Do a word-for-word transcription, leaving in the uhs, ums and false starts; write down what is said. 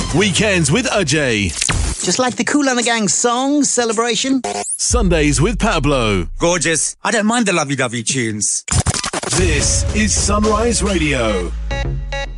Weekends with Ajay. Just like the Kool and the Gang song, Celebration. Sundays with Pablo. Gorgeous. I don't mind the lovey-dovey tunes. This is Sunrise Radio.